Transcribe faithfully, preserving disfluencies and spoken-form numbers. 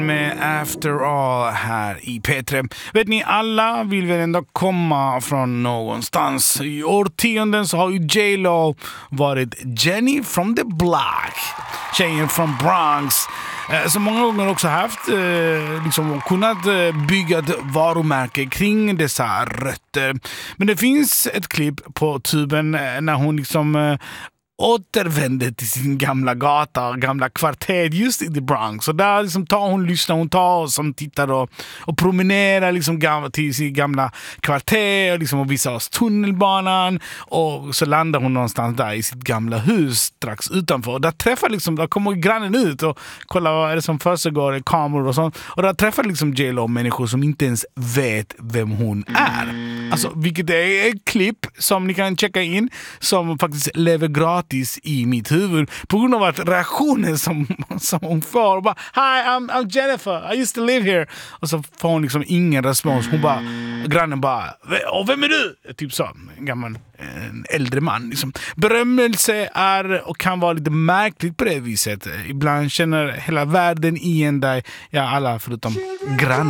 Med After All här i P tre. Vet ni, alla vill väl ändå komma från någonstans. I årtionden så har ju J Lo varit Jenny from the Block, tjejen från Bronx, som många gånger också haft liksom kunnat bygga ett varumärke kring dessa rötter. Men det finns ett klipp på tuben när hon liksom återvände till sin gamla gata, gamla kvarter just i The Bronx. Så där liksom tar hon, lyssnar hon tar och som tittar och, och promenerar liksom gamla, till sin gamla kvarter och, liksom, och visar oss tunnelbanan, och så landar hon någonstans där i sitt gamla hus strax utanför. Och där träffar liksom, där kommer grannen ut och kollar vad är det som försiggår i kameror och sånt. Och där träffar liksom J Lo människor som inte ens vet vem hon är. Alltså, vilket är ett klipp som ni kan checka in som faktiskt lever gratis i mitt huvud på grund av att reaktionen som, som hon får bara, hi, I'm, I'm Jennifer, I used to live here, och så får hon liksom ingen respons. Hon bara, grannen bara, och vem är du? Typ så, en gammal en äldre man liksom. Berömmelse är och kan vara lite märkligt på det viset. Ibland känner hela världen igen dig, ja, alla förutom grannen.